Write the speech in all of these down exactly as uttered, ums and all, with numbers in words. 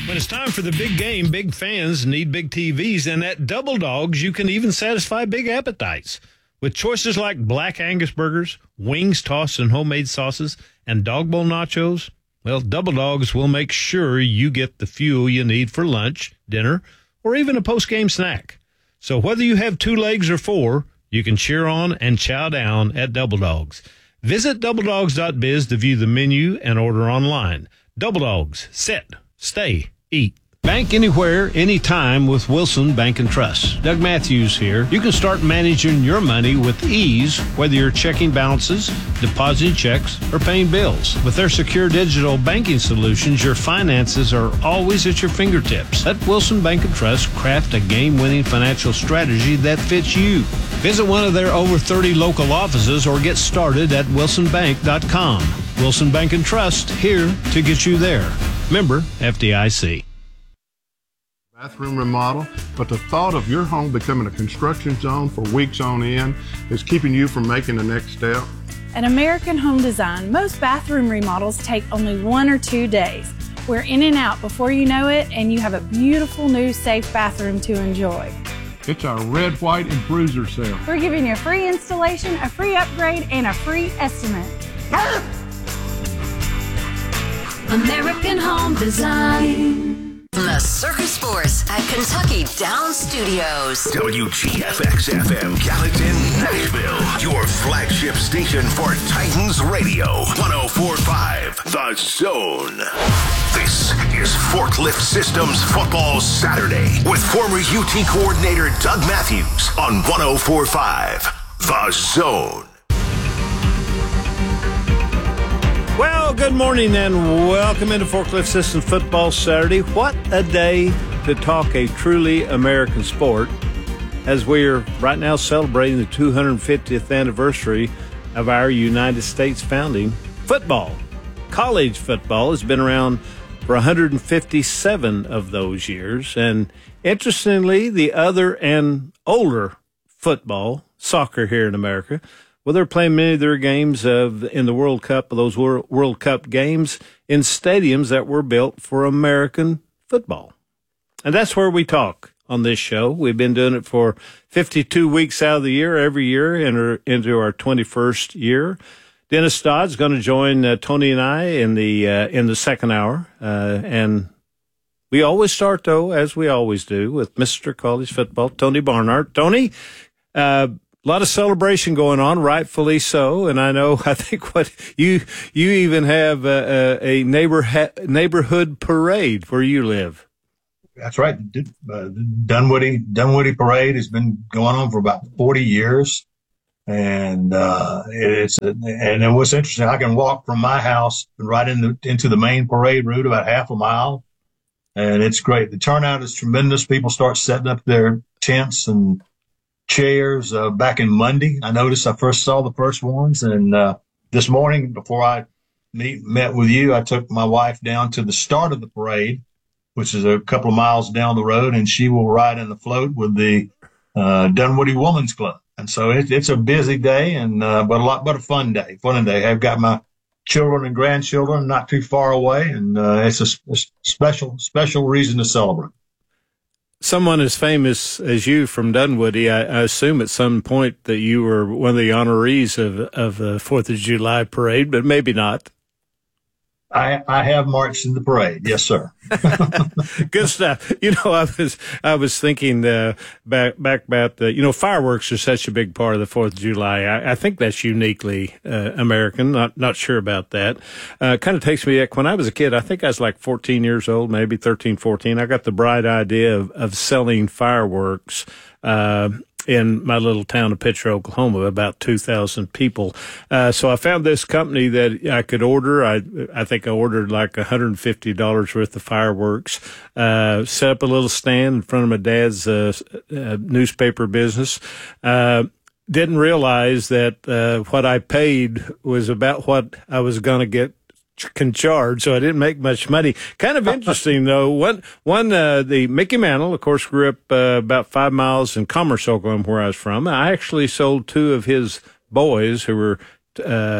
When it's time for the big game, big fans need big T Vs, and at Double Dogs, you can even satisfy big appetites. With choices like Black Angus burgers, wings tossed in homemade sauces, and dog bowl nachos, well, Double Dogs will make sure you get the fuel you need for lunch, dinner, or even a post-game snack. So whether you have two legs or four, you can cheer on and chow down at Double Dogs. Visit double dogs dot biz to view the menu and order online. Double Dogs. Sit. Stay. Eat. Bank anywhere, anytime with Wilson Bank and Trust. Doug Matthews here. You can start managing your money with ease, whether you're checking balances, depositing checks, or paying bills. With their secure digital banking solutions, your finances are always at your fingertips. Let Wilson Bank and Trust craft a game-winning financial strategy that fits you. Visit one of their over thirty local offices or get started at wilson bank dot com. Wilson Bank and Trust, here to get you there. Member F D I C. Bathroom remodel, but the thought of your home becoming a construction zone for weeks on end is keeping you from making the next step. At American Home Design, most bathroom remodels take only one or two days. We're in and out before you know it, and you have a beautiful new safe bathroom to enjoy. It's our red, white, and bruiser sale. We're giving you a free installation, a free upgrade, and a free estimate. American Home Design. The Circus Force at Kentucky Downs Studios. W G F X F M Gallatin, Nashville. Your flagship station for Titans Radio. one oh four point five The Zone. This is Forklift Systems Football Saturday with former U T coordinator Doug Matthews on one oh four point five The Zone. Well, good morning and welcome into Forklift Systems Football Saturday. What a day to talk a truly American sport, as we are right now celebrating the two hundred fiftieth anniversary of our United States founding. Football, college football, has been around for one hundred fifty-seven of those years. And interestingly, the other and older football, soccer here in America, well, they're playing many of their games of in the World Cup, of those World, World Cup games, in stadiums that were built for American football. And that's where we talk on this show. We've been doing it for fifty-two weeks out of the year, every year, enter into our twenty-first year. Dennis Dodd's going to join uh, Tony and I in the uh, in the second hour. Uh, and we always start, though, as we always do, with Mister College Football, Tony Barnhart. Tony, uh, a lot of celebration going on, rightfully so, and I know, I think what you you even have a, a neighbor ha, neighborhood parade where you live. That's right. Uh, Dunwoody Dunwoody Parade has been going on for about forty years, and uh, it's and it was interesting. I can walk from my house right in the, into the main parade route about half a mile, and it's great. The turnout is tremendous. People start setting up their tents and chairs uh, back in Monday. I noticed I first saw the first ones, and uh, this morning before I meet, met with you, I took my wife down to the start of the parade, which is a couple of miles down the road, and she will ride in the float with the uh, Dunwoody Women's Club. And so it, it's a busy day, and uh, but a lot, but a fun day, fun day. I've got my children and grandchildren not too far away, and uh, it's a, a special, special reason to celebrate. Someone as famous as you from Dunwoody, I, I assume at some point that you were one of the honorees of of the Fourth of July parade, but maybe not. I, I have marched in the parade. Yes, sir. Good stuff. You know, I was, I was thinking, uh, back, back about the, you know, fireworks are such a big part of the Fourth of July. I, I think that's uniquely, uh, American. Not, not sure about that. Uh, kind of takes me back when I was a kid. I think I was like fourteen years old, maybe thirteen, fourteen. I got the bright idea of, of selling fireworks, uh, in my little town of Pitcher, Oklahoma, about two thousand people. Uh, so I found this company that I could order. I I think I ordered like one hundred fifty dollars worth of fireworks, uh, set up a little stand in front of my dad's uh, uh, newspaper business. Uh, didn't realize that uh, what I paid was about what I was going to get can charge, so I didn't make much money. Kind of interesting, though. One, one, uh, the Mickey Mantle, of course, grew up uh, about five miles in Commerce, Oklahoma, where I was from. I actually sold two of his boys who were uh,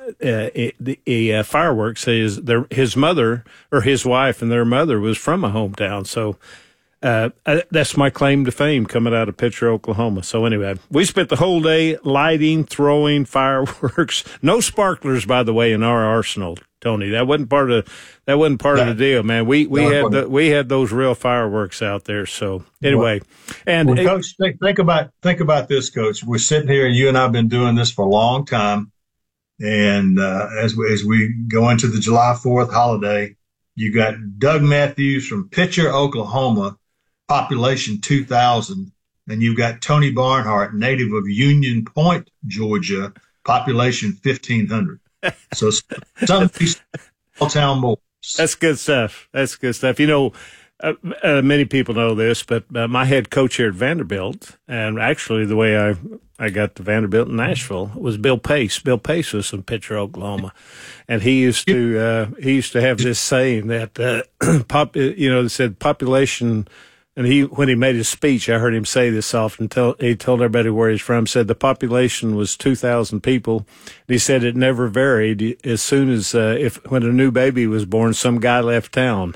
uh, the, the uh, fireworks. His their his mother or his wife and their mother was from my hometown, so. Uh, that's my claim to fame coming out of Pitcher, Oklahoma. So anyway, we spent the whole day lighting, throwing fireworks. No sparklers, by the way, in our arsenal, Tony. That wasn't part of that wasn't part yeah. of the deal, man. We we no, had the, we had those real fireworks out there. So anyway, well, and well, it, Coach, think, think about think about this, Coach. We're sitting here, and you and I've been doing this for a long time. And uh, as we, as we go into the July fourth holiday, you got Doug Matthews from Pitcher, Oklahoma. Population two thousand, and you've got Tony Barnhart, native of Union Point, Georgia, population fifteen hundred. So some of these small town boys. That's good stuff. That's good stuff. You know, uh, uh, many people know this, but uh, my head coach here at Vanderbilt, and actually the way I I got to Vanderbilt in Nashville was Bill Pace. Bill Pace was from Pitcher, Oklahoma, and he used to uh, he used to have this saying that uh, pop, you know, said population. And he, when he made his speech, I heard him say this often. Tell, he told everybody where he's from. Said the population was two thousand people. And he said it never varied. As soon as uh, if when a new baby was born, some guy left town.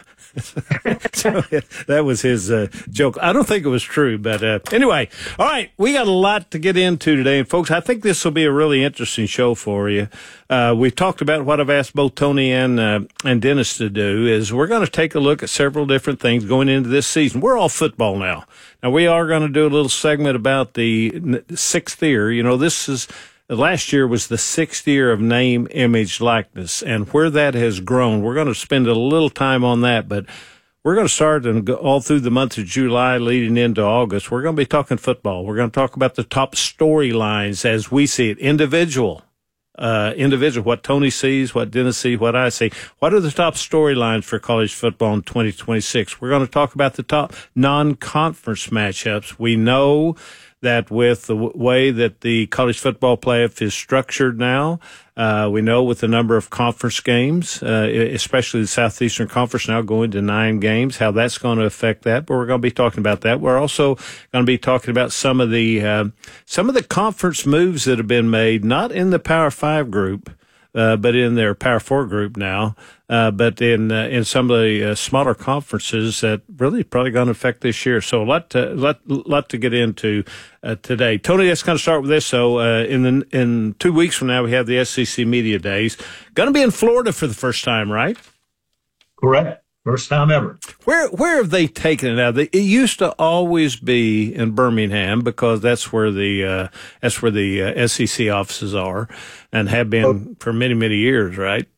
So that was his uh, joke. I don't think it was true, but uh, anyway. All right, we got a lot to get into today, and folks, I think this will be a really interesting show for you. Uh, we've talked about what I've asked both Tony and uh, and Dennis to do. Is we're going to take a look at several different things going into this season. We're all football now. Now we are going to do a little segment about the sixth year. You know, this is. Last year was the sixth year of name, image, likeness, and where that has grown. We're going to spend a little time on that, but we're going to start and go all through the month of July leading into August. We're going to be talking football. We're going to talk about the top storylines as we see it, individual, uh, individual, what Tony sees, what Dennis sees, what I see. What are the top storylines for college football in twenty twenty-six? We're going to talk about the top non-conference matchups. We know that with the w- way that the college football playoff is structured now, uh, we know with the number of conference games, uh, especially the Southeastern Conference now going to nine games, how that's going to affect that. But we're going to be talking about that. We're also going to be talking about some of the uh, some of the conference moves that have been made, not in the Power Five group, uh, but in their Power Four group now, uh, but in uh, in some of the uh, smaller conferences that really probably going to affect this year. So a lot to lot lot to get into uh, today. Tony, let's kind of start with this. So uh, in the in two weeks from now, we have the S E C Media Days. Going to be in Florida for the first time, right? Correct. First time ever. Where where have they taken it now? It used to always be in Birmingham because that's where the uh, that's where the uh, S E C offices are, and have been oh. for many many years, right?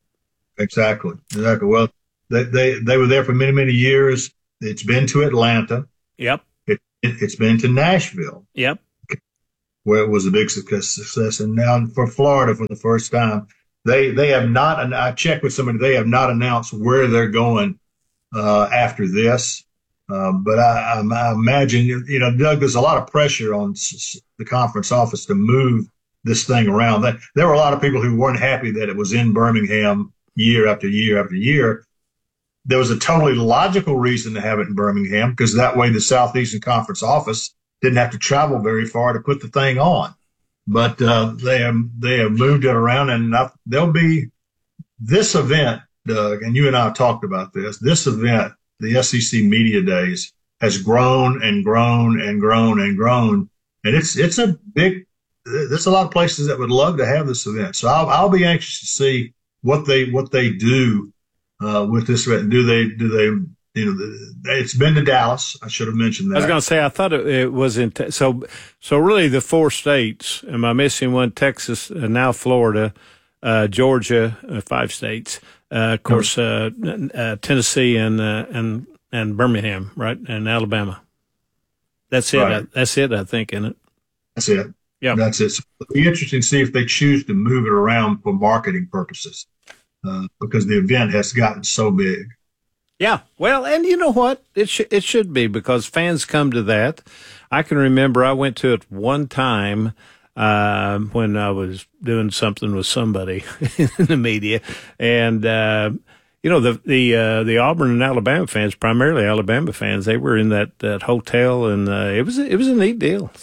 Exactly. Exactly. Well, they they they were there for many many years. It's been to Atlanta. Yep. It, it it's been to Nashville. Yep. Where it was a big success, success, and now for Florida for the first time. They they have not, and I checked with somebody, they have not announced where they're going uh, after this. Um, but I, I, I imagine, you know, Doug, there's a lot of pressure on s- the conference office to move this thing around. That, there were a lot of people who weren't happy that it was in Birmingham year after year after year. There was a totally logical reason to have it in Birmingham because that way the Southeastern Conference office didn't have to travel very far to put the thing on. But uh, they have they have moved it around, and there'll be this event, Doug, and you and I have talked about this. This event, the S E C Media Days, has grown and grown and grown and grown, and it's it's a big. There's a lot of places that would love to have this event, so I'll I'll be anxious to see what they what they do uh, with this event. Do they do they you know, the, it's been to Dallas. I should have mentioned that. I was going to say, I thought it, it was in, te- so, so really the four states, am I missing one? Texas, uh, now Florida, uh, Georgia, uh, five states, uh, of course, uh, uh, Tennessee and, uh, and, and Birmingham, right? And Alabama. That's it. Right. I, that's it, I think, isn't it? That's it. Yeah. That's it. So it'll be interesting to see if they choose to move it around for marketing purposes, uh, because the event has gotten so big. Yeah, well, and you know what? It sh- it should be because fans come to that. I can remember I went to it one time uh, when I was doing something with somebody in the media, and uh, you know the the uh, the Auburn and Alabama fans, primarily Alabama fans, they were in that, that hotel, and uh, it was it was a neat deal. So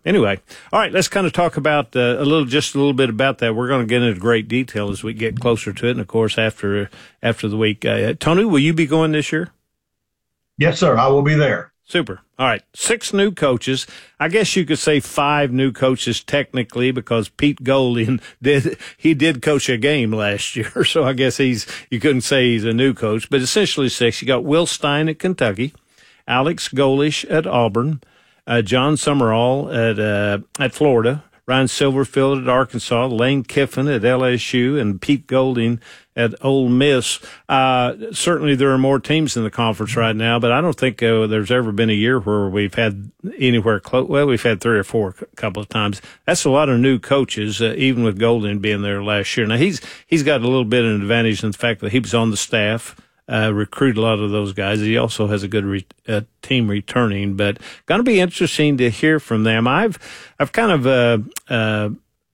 anyway, all right, let's kind of talk about uh, a little, just a little bit about that. We're going to get into great detail as we get closer to it, and of course after after the week. Uh, Tony, will you be going this year? Yes, sir. I will be there. Super. All right. Six new coaches. I guess you could say five new coaches technically because Pete Golding did, he did coach a game last year. So I guess he's, you couldn't say he's a new coach, but essentially six. You got Will Stein at Kentucky, Alex Golesh at Auburn, uh, John Summerall at, uh, at Florida, Ryan Silverfield at Arkansas, Lane Kiffin at L S U, and Pete Golding at Ole Miss. Uh, certainly there are more teams in the conference right now, but I don't think uh, there's ever been a year where we've had anywhere close. Well, we've had three or four a couple of times. That's a lot of new coaches, uh, even with Golding being there last year. Now, he's he's got a little bit of an advantage in the fact that he was on the staff, uh, recruit a lot of those guys. He also has a good re- uh, team returning, but going to be interesting to hear from them. I've I've kind of uh, uh,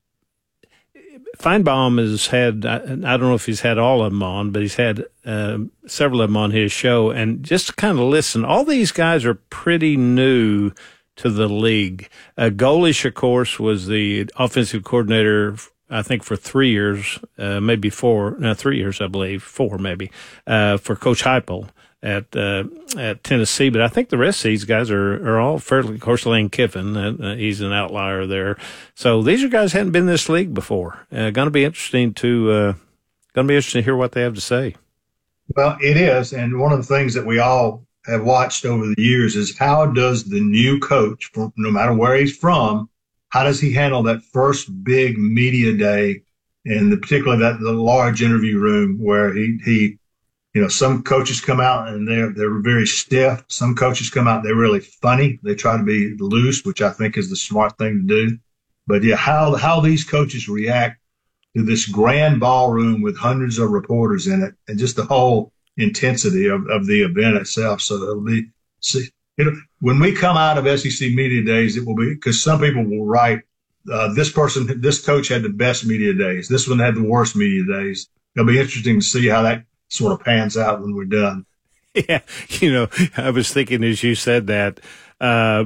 Feinbaum has had, I don't know if he's had all of them on, but he's had uh, several of them on his show. And just to kind of listen, all these guys are pretty new to the league. Uh, Golesh, of course, was the offensive coordinator, I think, for three years, uh, maybe four, no, three years, I believe, four maybe, uh, for Coach Heupel at uh, at Tennessee. But I think the rest of these guys are, are all fairly, of course, Lane Kiffin, uh, he's an outlier there. So these are guys who hadn't been in this league before. Uh, going to be interesting to uh, going to be interesting to hear what they have to say. Well, it is, and one of the things that we all have watched over the years is how does the new coach, from, no matter where he's from, how does he handle that first big media day, and the, particularly that the large interview room where he he. You know, some coaches come out and they're they're very stiff. Some coaches come out, they're really funny. They try to be loose, which I think is the smart thing to do. But yeah, how how these coaches react to this grand ballroom with hundreds of reporters in it, and just the whole intensity of, of the event itself. So it'll be, see, you know, when we come out of S E C Media Days, it will be, because some people will write, uh, this person, this coach had the best media days. This one had the worst media days. It'll be interesting to see how that sort of pans out when we're done. Yeah, you know, I was thinking as you said that, uh,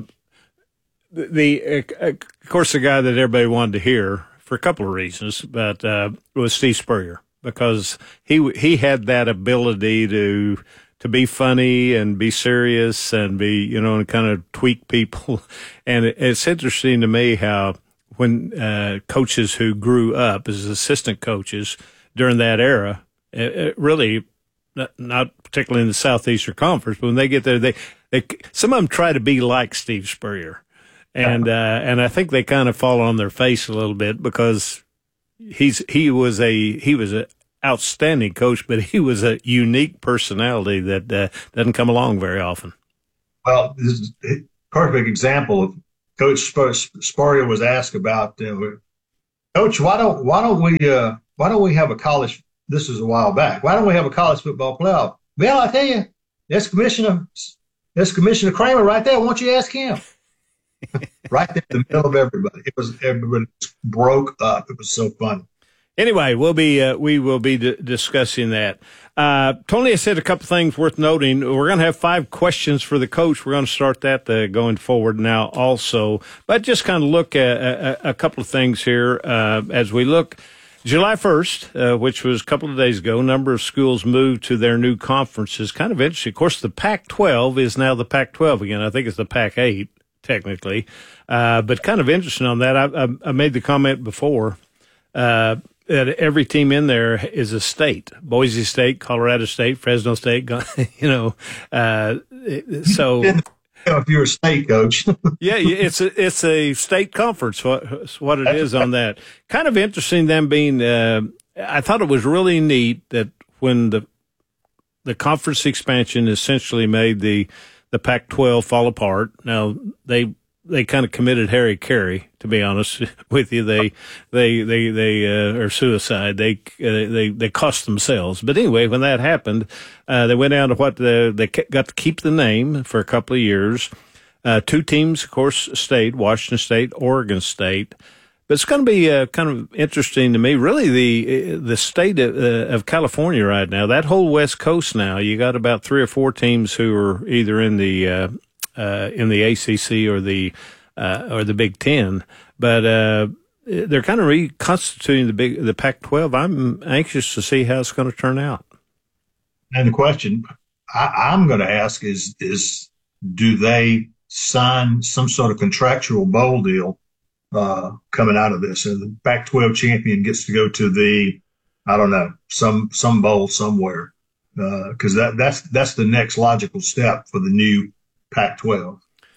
the uh, of course the guy that everybody wanted to hear for a couple of reasons, but uh, was Steve Spurrier, because he he had that ability to to be funny and be serious and be, you know, and kind of tweak people. And it, it's interesting to me how when uh, coaches who grew up as assistant coaches during that era, it, it really, not, not particularly in the Southeastern Conference, but when they get there, they, they some of them try to be like Steve Spurrier. And uh, and I think they kind of fall on their face a little bit, because he's he was a he was an outstanding coach, but he was a unique personality that uh, doesn't come along very often. Well, this is a perfect example of Coach Spurrier was asked about, uh, Coach, why don't why don't we uh, why don't we have a college? This is a while back. Why don't we have a college football playoff? Well, I tell you, that's Commissioner that's Commissioner Kramer right there. Why don't you ask him? Right there in the middle of everybody. It was everybody broke up. It was so fun. Anyway, we'll be uh, we will be d- discussing that. Uh, Tony has said a couple things worth noting. We're going to have five questions for the coach. We're going to start that uh, going forward now also. But just kind of look at a, a couple of things here uh, as we look. July first, uh, which was a couple of days ago, a number of schools moved to their new conferences. Kind of interesting. Of course, the Pac twelve is now the Pac twelve again. I think it's the Pac eight. Technically, uh, but kind of interesting on that. I, I, I made the comment before uh, that every team in there is a state: Boise State, Colorado State, Fresno State. You know, uh, so if you're a state coach, yeah, it's a it's a state conference. What what it is on that? Kind of interesting. Them being, uh, I thought it was really neat that when the the conference expansion essentially made the the Pac twelve fall apart. Now they they kind of committed Harry Carey, to be honest with you. They they they they uh, are suicide. They uh, they they cost themselves. But anyway, when that happened, uh, they went down to what the, they got to keep the name for a couple of years. Uh, two teams, of course, stayed: Washington State, Oregon State. But it's going to be uh, kind of interesting to me. Really, the the state of, uh, of California right now, that whole West Coast now, you got about three or four teams who are either in the uh, uh, in the A C C or the uh, or the Big Ten, but uh, they're kind of reconstituting the big the Pac twelve. I'm anxious to see how it's going to turn out. And the question I, I'm going to ask is is do they sign some sort of contractual bowl deal uh, coming out of this? And the Pac twelve champion gets to go to the, I don't know, some some bowl somewhere, because uh, that that's that's the next logical step for the new Pac twelve.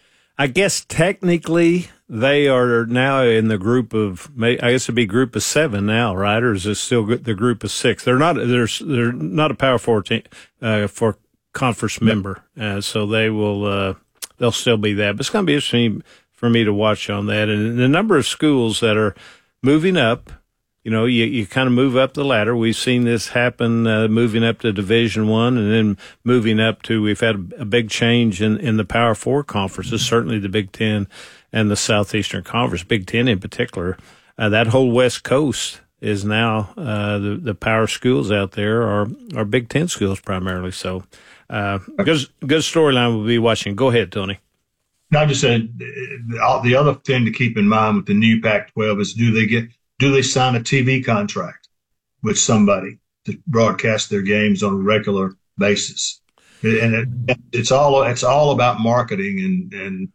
I guess technically they are now in the group of, I guess it'd be group of seven now, right? Or is it still the group of six? They're not. They're they're not a Power Four team, uh, for conference member, uh, so they will. Uh, they'll still be that. But it's going to be interesting for me to watch on that, and the number of schools that are moving up. You know, you, you kind of move up the ladder. We've seen this happen, uh, moving up to Division One, and then moving up to. We've had a, a big change in, in the Power Four conferences. Certainly, the Big Ten and the Southeastern Conference, Big Ten in particular. Uh, that whole West Coast is now uh, the the power schools out there are are Big Ten schools primarily. So, uh, good good storyline we'll be watching. Go ahead, Tony. No, I just said the, the other thing to keep in mind with the new Pac twelve is do they get Do they sign a T V contract with somebody to broadcast their games on a regular basis? And it, it's all it's all about marketing, and and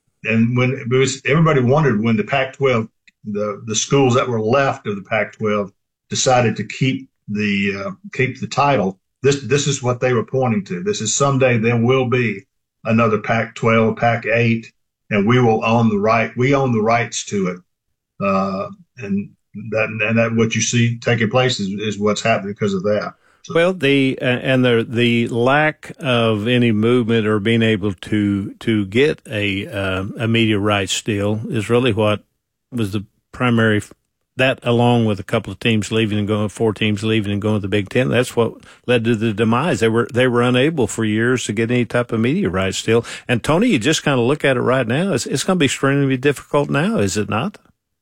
and when it was, everybody wondered when the Pac twelve, the the schools that were left of the Pac twelve decided to keep the uh, keep the title. This this is what they were pointing to. This is someday there will be another Pac twelve, Pac eight, and we will own the right. We own the rights to it. Uh, and that and that what you see taking place is, is what's happening because of that. So. Well, the uh, and the the lack of any movement or being able to to get a uh, a media rights deal is really what was the primary. That, along with a couple of teams leaving and going, four teams leaving and going to the Big Ten, that's what led to the demise. They were they were unable for years to get any type of media rights deal. And Tony, you just kind of look at it right now. It's it's going to be extremely difficult now, is it not?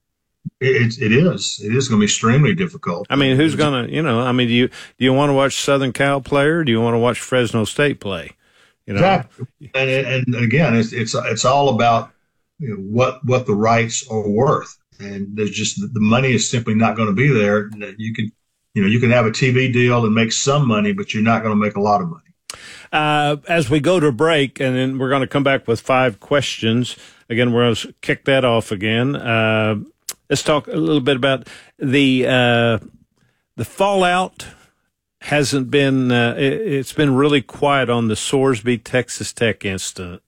It, it is. It is going to be extremely difficult. I mean, who's going to, you know, I mean, do you, do you want to watch Southern Cal play, or do you want to watch Fresno State play? You know? Exactly. And, and again, it's, it's, it's all about, you know, what, what the rights are worth. And there's just, the money is simply not going to be there. You can, you know, you can have a T V deal and make some money, but you're not going to make a lot of money. Uh, as we go to break, and then we're going to come back with five questions. Again, we're going to kick that off again. Uh, Let's talk a little bit about the uh, the fallout. Hasn't been uh, it, it's been really quiet on the Sorsby Texas Tech incident.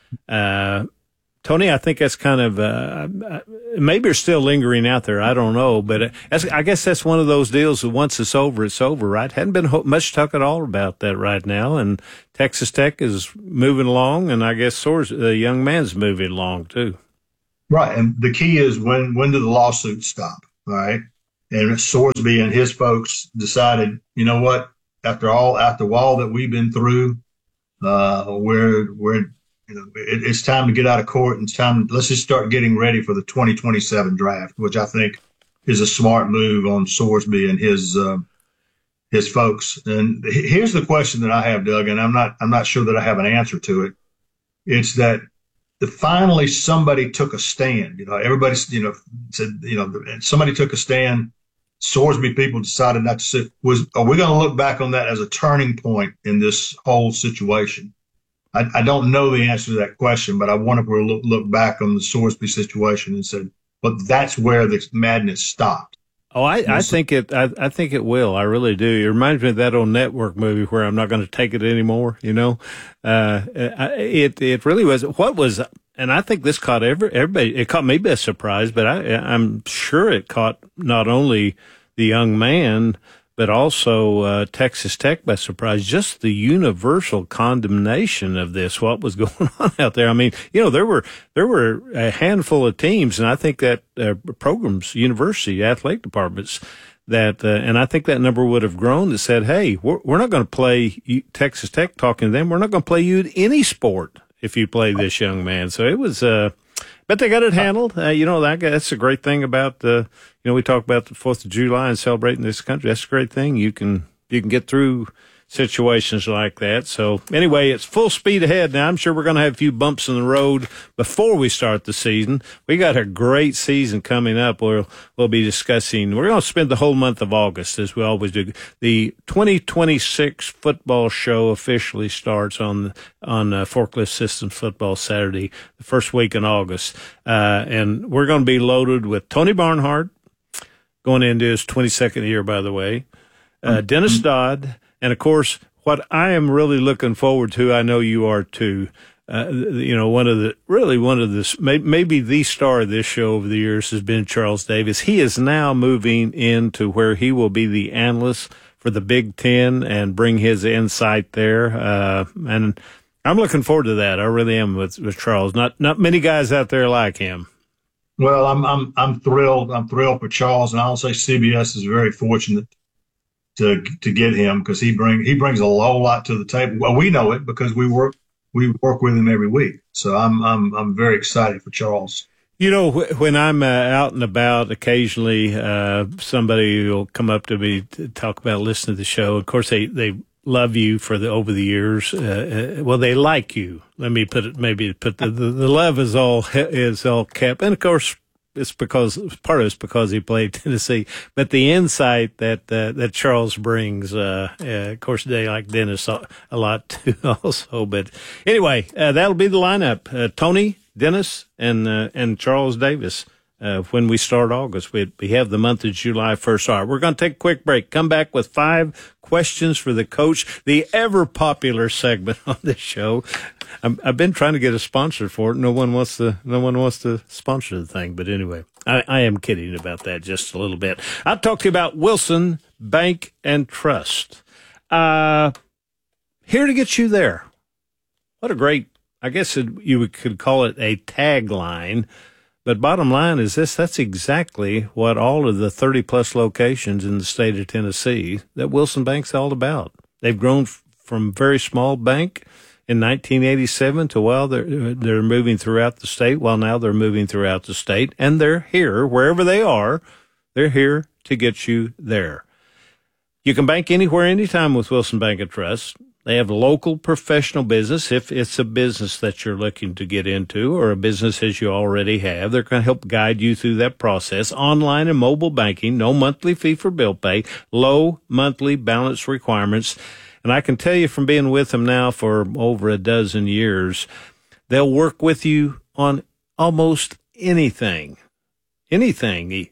Uh, Tony, I think that's kind of uh, maybe it's still lingering out there. I don't know, but I guess that's one of those deals that once it's over, it's over, right? Hadn't been much talk at all about that right now, and Texas Tech is moving along, and I guess Sors, the young man's moving along too. Right, and the key is when when do the lawsuits stop? All right, and Sorsby and his folks decided, you know what? After all, after all that we've been through, uh, we're we're you know it, it's time to get out of court, and it's time. Let's just start getting ready for the twenty twenty-seven draft, which I think is a smart move on Sorsby and his uh, his folks. And here's the question that I have, Doug, and I'm not I'm not sure that I have an answer to it. It's that. The finally somebody took a stand. You know, everybody's, you know, said, you know, somebody took a stand. Sorsby people decided not to sit. Was, are we going to look back on that as a turning point in this whole situation? I, I don't know the answer to that question, but I wonder if we'll look, look back on the Sorsby situation and said, but that's where the madness stopped. Oh, I, I think it. I, I think it will. I really do. It reminds me of that old Network movie where I'm not going to take it anymore. You know, uh, it it really was. What was, and I think this caught every, everybody. It caught me by surprise, but I, I'm sure it caught not only the young man but also uh, Texas Tech by surprise. Just the universal condemnation of this, what was going on out there. I mean, you know, there were there were a handful of teams, and I think that uh, programs, university, athletic departments, that, uh, and I think that number would have grown that said, hey, we're, we're not going to play you, Texas Tech, talking to them, we're not going to play you in any sport if you play this young man. So it was, uh, but they got it handled. Uh, you know, that, that's a great thing about the, you know, we talk about the fourth of July and celebrating this country. That's a great thing. You can, you can get through situations like that. So anyway, it's full speed ahead. Now, I'm sure we're going to have a few bumps in the road before we start the season. We got a great season coming up. We'll, we'll be discussing, we're going to spend the whole month of August, as we always do. The twenty twenty-six football show officially starts on, on uh, Forklift Systems Football Saturday, the first week in August. Uh, and we're going to be loaded with Tony Barnhart, going into his twenty-second year, by the way, uh, Dennis Dodd, and, of course, what I am really looking forward to, I know you are too, uh, you know, one of the, really one of the, maybe the star of this show over the years has been Charles Davis. He is now moving into where he will be the analyst for the Big Ten and bring his insight there. Uh, and I'm looking forward to that. I really am with, with Charles. Not not many guys out there like him. Well, I'm I'm I'm thrilled. I'm thrilled for Charles, and I'll say C B S is very fortunate to to get him because he bring he brings a whole lot to the table. Well, we know it because we work we work with him every week. So I'm I'm I'm very excited for Charles. You know, when I'm uh, out and about, occasionally uh, somebody will come up to me to talk about listening to the show. Of course, they they love you for the over the years. Uh, uh, well, they like you. Let me put it. Maybe put the, the the love is all is all kept, and of course. It's because part of it's because he played Tennessee, but the insight that uh, that Charles brings, uh, uh, of course, they like Dennis a, a lot too, also. But anyway, uh, that'll be the lineup: uh, Tony, Dennis, and uh, and Charles Davis. Uh, when we start August, we we have the month of July first. All right, we're going to take a quick break. Come back with five questions for the coach, the ever popular segment on this show. I'm, I've been trying to get a sponsor for it. No one wants to. No one wants to sponsor the thing. But anyway, I, I am kidding about that just a little bit. I'll talk to you about Wilson Bank and Trust. Uh, here to get you there. What a great! I guess it, you could call it a tagline. But bottom line is this: that's exactly what all of the thirty plus locations in the state of Tennessee that Wilson Bank's all about. They've grown f- from very small bank in nineteen eighty-seven to, well, they're, they're moving throughout the state. Well, now they're moving throughout the state, and they're here, wherever they are, they're here to get you there. You can bank anywhere, anytime with Wilson Bank and Trust. They have local professional business if it's a business that you're looking to get into or a business as you already have. They're going to help guide you through that process. Online and mobile banking, no monthly fee for bill pay, low monthly balance requirements. And I can tell you from being with them now for over a dozen years, they'll work with you on almost anything, anything.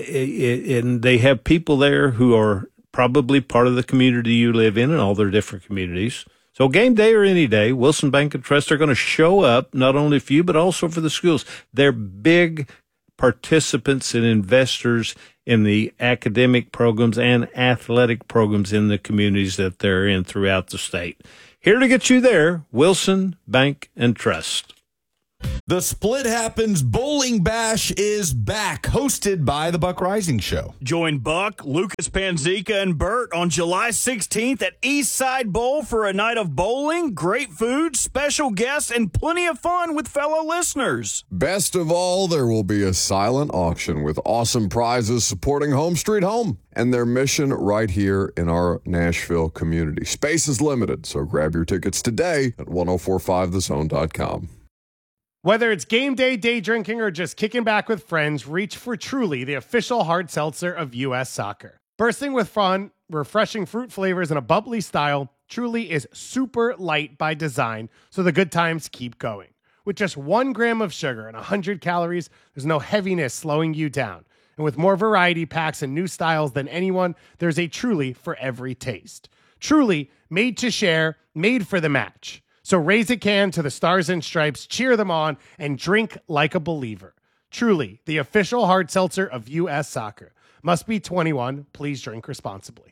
And they have people there who are probably part of the community you live in and all their different communities. So game day or any day, Wilson Bank and Trust are going to show up not only for you, but also for the schools. They're big participants and investors in the academic programs and athletic programs in the communities that they're in throughout the state. Here to get you there, Wilson Bank and Trust. The Split Happens Bowling Bash is back, hosted by the Buck Rising Show. Join Buck, Lucas Panzica, and Bert on July sixteenth at Eastside Bowl for a night of bowling, great food, special guests, and plenty of fun with fellow listeners. Best of all, there will be a silent auction with awesome prizes supporting Home Street Home and their mission right here in our Nashville community. Space is limited, so grab your tickets today at ten forty-five the zone dot com. Whether it's game day, day drinking, or just kicking back with friends, reach for Truly, the official hard seltzer of U S Soccer. Bursting with fun, refreshing fruit flavors, and a bubbly style, Truly is super light by design, so the good times keep going. With just one gram of sugar and one hundred calories, there's no heaviness slowing you down. And with more variety packs and new styles than anyone, there's a Truly for every taste. Truly, made to share, made for the match. So raise a can to the Stars and Stripes, cheer them on, and drink like a believer. Truly, the official hard seltzer of U S Soccer. Must be twenty-one. Please drink responsibly.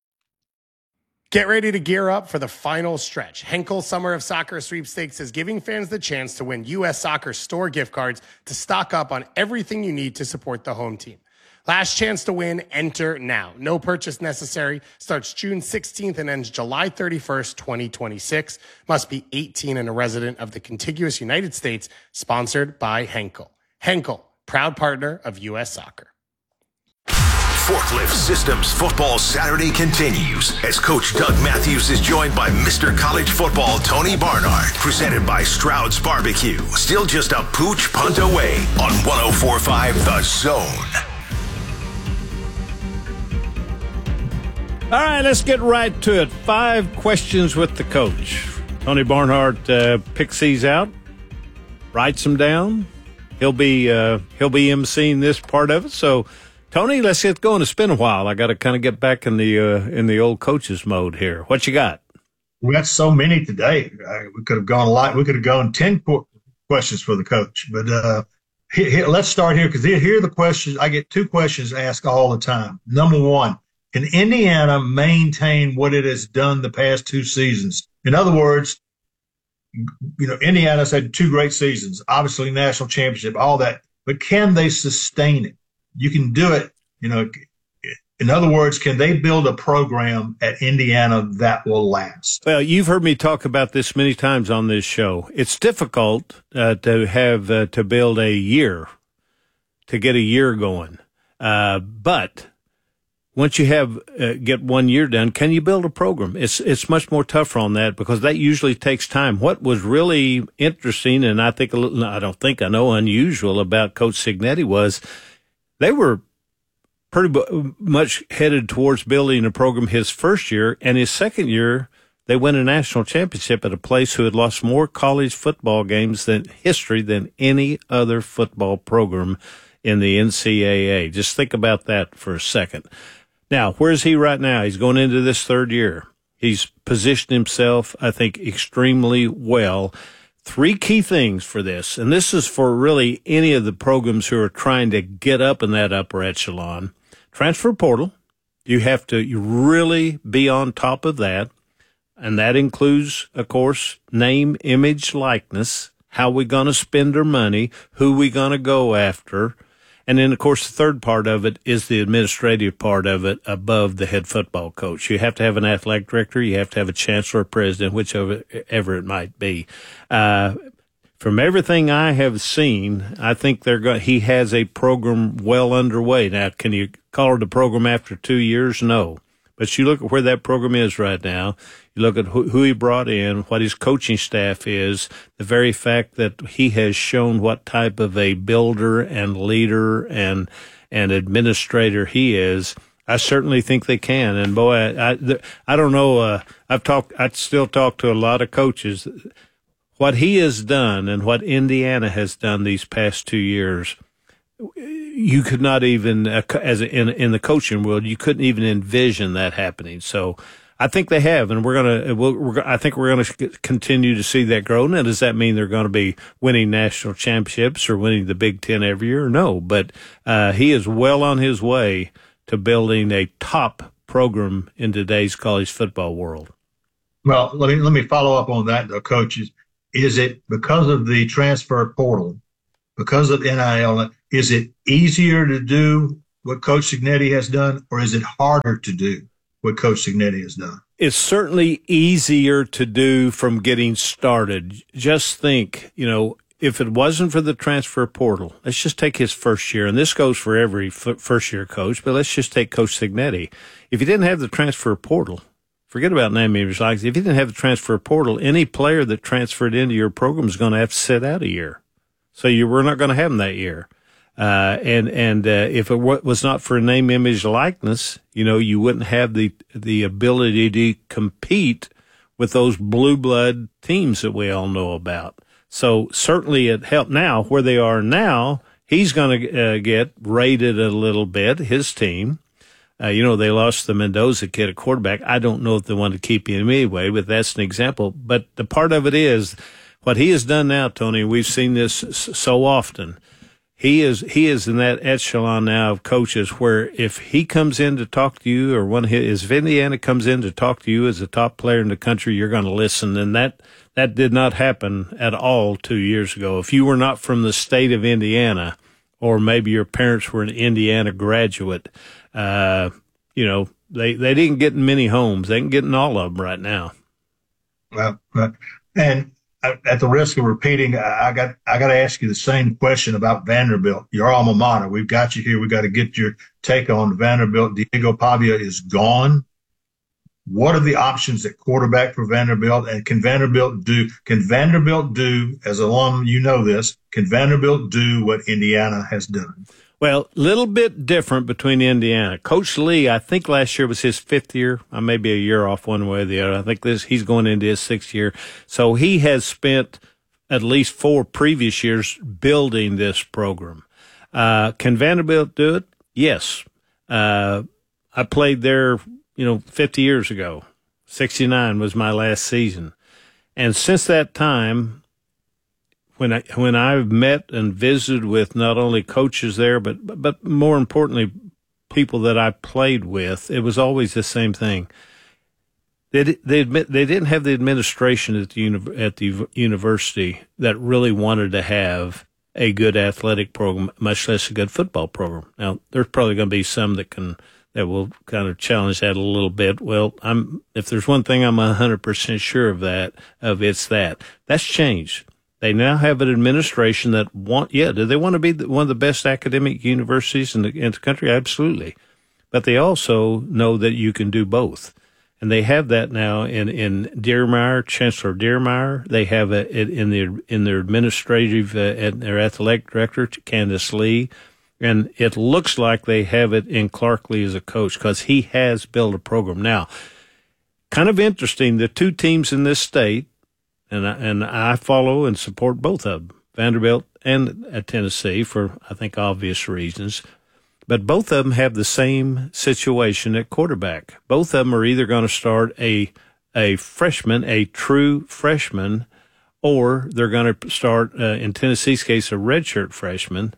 Get ready to gear up for the final stretch. Henkel Summer of Soccer Sweepstakes is giving fans the chance to win U S Soccer store gift cards to stock up on everything you need to support the home team. Last chance to win, enter now. No purchase necessary. Starts June sixteenth and ends July thirty-first, twenty twenty-six. Must be eighteen and a resident of the contiguous United States. Sponsored by Henkel. Henkel, proud partner of U S Soccer. Forklift Systems Football Saturday continues as Coach Doug Matthews is joined by Mister College Football Tony Barnard. Presented by Stroud's Barbecue. Still just a pooch punt away on one oh four point five The Zone. All right, let's get right to it. Five questions with the coach. Tony Barnhart uh, picks these out, writes them down. He'll be uh, he'll be emceeing this part of it. So, Tony, let's get going. It's been a while. I got to kind of get back in the uh, in the old coach's mode here. What you got? We got so many today. Uh, we could have gone a lot. We could have gone ten qu- questions for the coach. But uh, here, here, let's start here because here, here are the questions. I get two questions asked all the time. Number one, can Indiana maintain what it has done the past two seasons? In other words, you know, Indiana's had two great seasons, obviously national championship, all that, but can they sustain it? You can do it. You know, in other words, can they build a program at Indiana that will last? Well, you've heard me talk about this many times on this show. It's difficult uh, to have uh, to build a year, to get a year going. Uh, but once you have uh, get one year done, can you build a program? It's it's much more tougher on that because that usually takes time. What was really interesting, and I think a little, I don't think I know unusual about Coach Cignetti was they were pretty bu- much headed towards building a program his first year, and his second year they won a national championship at a place who had lost more college football games than history than any other football program in the N C double A. Just think about that for a second. Now, where's he right now? He's going into this third year. He's positioned himself, I think, extremely well. Three key things for this, and this is for really any of the programs who are trying to get up in that upper echelon. Transfer portal, you have to you really be on top of that, and that includes, of course, name, image, likeness, how we going to spend our money, who we going to go after. And then, of course, the third part of it is the administrative part of it above the head football coach. You have to have an athletic director. You have to have a chancellor or president, whichever ever it might be. Uh, from everything I have seen, I think they're going. He has a program well underway. Now, can you call it a program after two years? No. But you look at where that program is right now. You look at who, who he brought in, what his coaching staff is, the very fact that he has shown what type of a builder and leader and and administrator he is. I certainly think they can. And boy, I I, I don't know. Uh, I've talked. I still talk to a lot of coaches. What he has done and what Indiana has done these past two years. You could not even, uh, as a, in in the coaching world, you couldn't even envision that happening. So I think they have, and we're gonna. We'll, we're, I think we're gonna continue to see that grow. Now, does that mean they're going to be winning national championships or winning the Big Ten every year? No, but uh, he is well on his way to building a top program in today's college football world. Well, let me let me follow up on that, though, coaches. Is it because of the transfer portal, because of N I L? Is it easier to do what Coach Cignetti has done, or is it harder to do what Coach Cignetti has done? It's certainly easier to do from getting started. Just think, you know, if it wasn't for the transfer portal, let's just take his first year, and this goes for every f- first-year coach, but let's just take Coach Cignetti. If you didn't have the transfer portal, forget about name, image, likeness. If you didn't have the transfer portal, any player that transferred into your program is going to have to sit out a year. So you were not going to have them that year. Uh, and, and, uh, if it w- was not for name, image, likeness, you know, you wouldn't have the, the ability to compete with those blue blood teams that we all know about. So certainly it helped. Now, where they are now, he's going to uh, get rated a little bit, his team. Uh, you know, they lost the Mendoza kid at quarterback. I don't know if they want to keep him anyway, but that's an example. But the part of it is what he has done now, Tony, we've seen this so often. He is he is in that echelon now of coaches where if he comes in to talk to you, or one of his, if Indiana comes in to talk to you as a top player in the country, you're going to listen. And that that did not happen at all two years ago. If you were not from the state of Indiana, or maybe your parents were an Indiana graduate, uh, you know, they, they didn't get in many homes. They ain't getting all of them right now. Well, and at the risk of repeating, I got I got to ask you the same question about Vanderbilt, your alma mater. We've got you here. We've got to get your take on Vanderbilt. Diego Pavia is gone. What are the options at quarterback for Vanderbilt? And can Vanderbilt do, can Vanderbilt do, as an alum, you know this, can Vanderbilt do what Indiana has done? Well, a little bit different between Indiana. Coach Lee, I think last year was his fifth year. I may be a year off one way or the other. I think this he's going into his sixth year. So he has spent at least four previous years building this program. Uh, can Vanderbilt do it? Yes. Uh, I played there, you know, fifty years ago. sixty-nine was my last season. And since that time, when I, when I've met and visited with not only coaches there, but, but more importantly, people that I played with, it was always the same thing. They, they admit, they didn't have the administration at the, uni- at the university that really wanted to have a good athletic program, much less a good football program. Now, there's probably going to be some that can, that will kind of challenge that a little bit. Well, I'm, if there's one thing I'm one hundred percent sure of that, of it's that. That's changed. They now have an administration that want, yeah, do they want to be the, one of the best academic universities in the, in the country? Absolutely. But they also know that you can do both. And they have that now in, in Dearmeyer, Chancellor Dearmeyer. They have it in their, in their administrative, uh, and their athletic director, Candace Lee. And it looks like they have it in Clark Lee as a coach because he has built a program. Now, kind of interesting, the two teams in this state, and I, and I follow and support both of them, Vanderbilt and at Tennessee, for, I think, obvious reasons. But both of them have the same situation at quarterback. Both of them are either going to start a a freshman, a true freshman, or they're going to start, uh, in Tennessee's case, a redshirt freshman.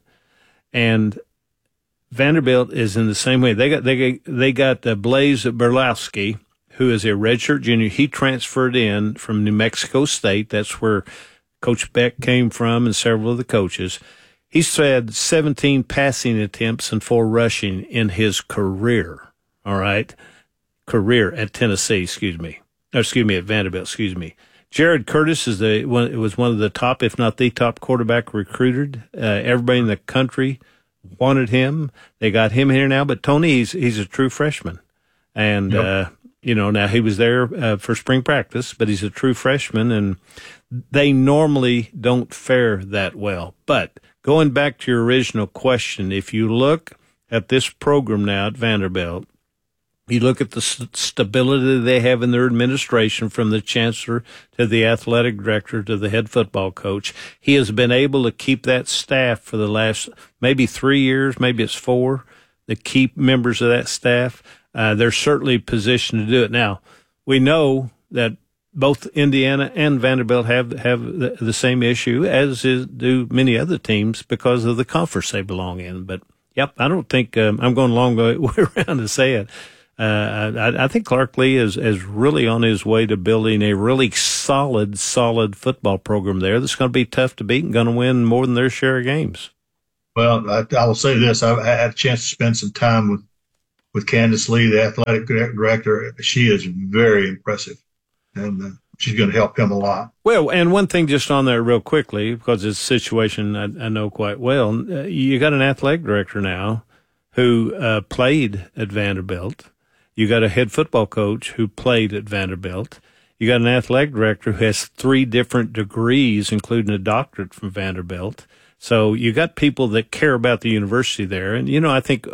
And Vanderbilt is in the same way. They got they got, they got uh, Blaze Berlowski, who is a redshirt junior. He transferred in from New Mexico State. That's where Coach Beck came from and several of the coaches. He's had seventeen passing attempts and four rushing in his career. All right. Career at Tennessee, excuse me. Or excuse me, at Vanderbilt, excuse me. Jared Curtis is the one, it was one of the top, if not the top quarterback recruited. Uh, everybody in the country wanted him. They got him here now, but Tony, he's, he's a true freshman. And, yep. uh, you know, now he was there uh, for spring practice, but he's a true freshman, and they normally don't fare that well. But going back to your original question, if you look at this program now at Vanderbilt, you look at the st- stability they have in their administration, from the chancellor to the athletic director to the head football coach. He has been able to keep that staff for the last maybe three years, maybe it's four, the key members of that staff. Uh, they're certainly positioned to do it. Now, we know that both Indiana and Vanderbilt have have the, the same issue, as is, do many other teams, because of the conference they belong in. But, yep, I don't think um, – I'm going a long way around to say it. Uh, I, I think Clark Lee is, is really on his way to building a really solid, solid football program there that's going to be tough to beat and going to win more than their share of games. Well, I, I will say this. I, I had a chance to spend some time with, with Candace Lee, the athletic director. She is very impressive, and uh, she's going to help him a lot. Well, and one thing just on there real quickly, because it's a situation I, I know quite well. Uh, you got an athletic director now who uh, played at Vanderbilt. You got a head football coach who played at Vanderbilt. You got an athletic director who has three different degrees, including a doctorate from Vanderbilt. So you got people that care about the university there. And, you know, I think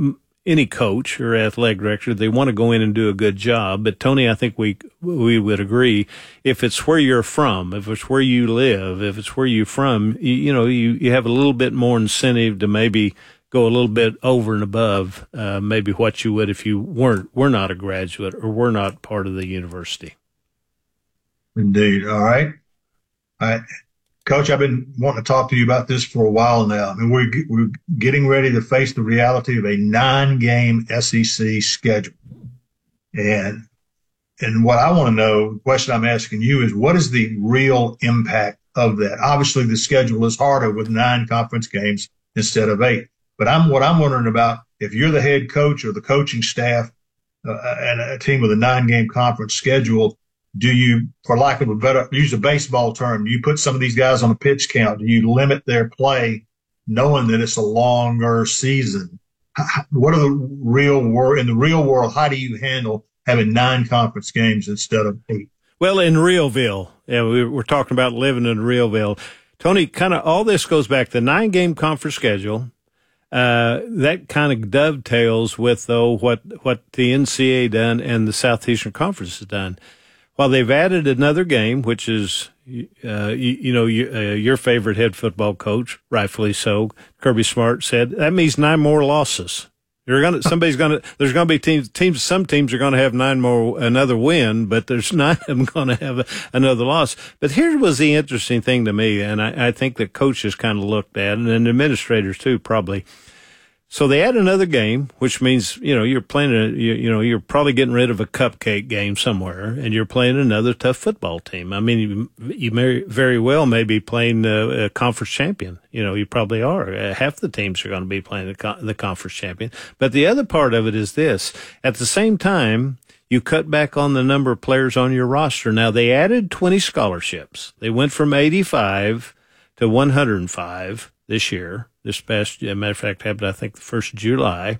any coach or athletic director, they want to go in and do a good job. But, Tony, I think we we would agree, if it's where you're from, if it's where you live, if it's where you're from, you, you know, you, you have a little bit more incentive to maybe – go a little bit over and above uh, maybe what you would if you weren't were not a graduate or were not part of the university. Indeed. All right. All right. Coach, I've been wanting to talk to you about this for a while now. I mean, we're, we're getting ready to face the reality of a nine-game S E C schedule. And and what I want to know, the question I'm asking you is, what is the real impact of that? Obviously, the schedule is harder with nine conference games instead of eight. But I'm what I'm wondering about, if you're the head coach or the coaching staff uh, and a team with a nine-game conference schedule, do you, for lack of a better, use a baseball term, do you put some of these guys on a pitch count? Do you limit their play knowing that it's a longer season? What are the real world, in the real world, how do you handle having nine conference games instead of eight? Well, in Realville, yeah, we we're talking about living in Realville. Tony, kind of all this goes back to the nine-game conference schedule. Uh, that kind of dovetails with, though, what, what the N C A A done and the Southeastern Conference has done. While they've added another game, which is, uh, you, you know, you, uh, your favorite head football coach, rightfully so, Kirby Smart, said that means nine more losses. You're gonna, somebody's gonna, there's gonna be teams, teams, some teams are gonna have nine more, another win, but there's nine of them gonna have a, another loss. But here was the interesting thing to me, and I, I think the coaches kind of looked at, and then administrators too, probably. So they add another game, which means, you know, you're playing a, you, you know, you're probably getting rid of a cupcake game somewhere, and you're playing another tough football team. I mean, you, you may very well may be playing a, a conference champion. You know, you probably are. Uh, half the teams are going to be playing the, con- the conference champion. But the other part of it is this. At the same time, you cut back on the number of players on your roster. Now, they added twenty scholarships. They went from eighty-five to one hundred five this year. This past, as a matter of fact, happened, I think, the first of July.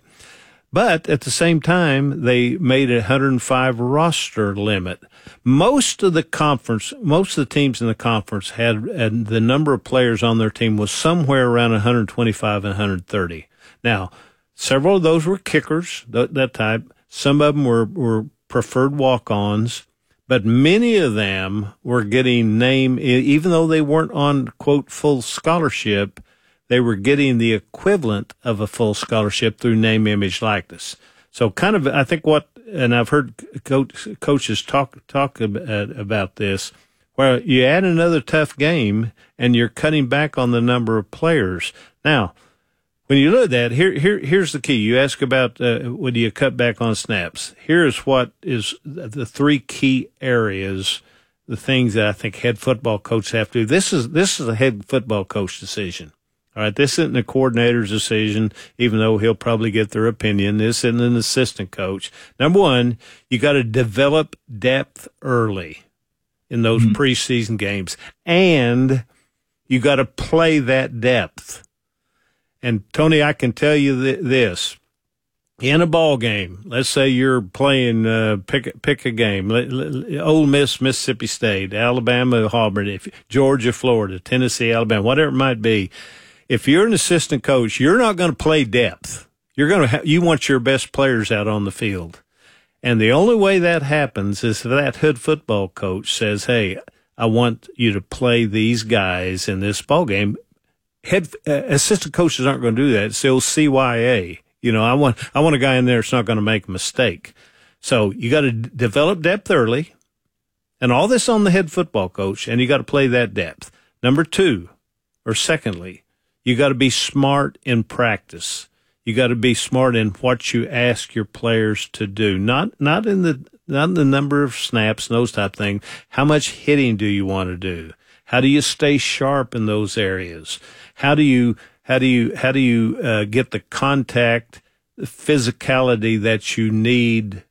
But at the same time, they made a one hundred five roster limit. Most of the conference, most of the teams in the conference had, and the number of players on their team was somewhere around one hundred twenty-five and one hundred thirty. Now, several of those were kickers, that, that type. Some of them were, were preferred walk-ons. But many of them were getting name, even though they weren't on, quote, full scholarship, they were getting the equivalent of a full scholarship through name, image, likeness. So kind of, I think what, and I've heard coach, coaches talk talk about this, where you add another tough game and you're cutting back on the number of players. Now, when you look at that, here, here, here's the key. You ask about uh, when you cut back on snaps. Here's what is the three key areas, the things that I think head football coaches have to do. This is this is a head football coach decision. All right, this isn't a coordinator's decision, even though he'll probably get their opinion. This isn't an assistant coach. Number one, you got to develop depth early in those mm-hmm. preseason games, and you got to play that depth. And Tony, I can tell you th- this: in a ball game, let's say you're playing, uh, pick pick a game, Ole Miss, Mississippi State, Alabama, Auburn, if Georgia, Florida, Tennessee, Alabama, whatever it might be. If you're an assistant coach, you're not going to play depth. You're going to ha- you want your best players out on the field. And the only way that happens is if that head football coach says, hey, I want you to play these guys in this ball game. Head uh, assistant coaches aren't going to do that. It's the old C Y A. You know, I want I want a guy in there that's not going to make a mistake. So you got to d- develop depth early, and all this on the head football coach, and you got to play that depth. Number two, or secondly, you got to be smart in practice. You got to be smart in what you ask your players to do. Not not in the not in the number of snaps and those type of things. How much hitting do you want to do? How do you stay sharp in those areas? How do you how do you how do you uh, get the contact, the physicality that you need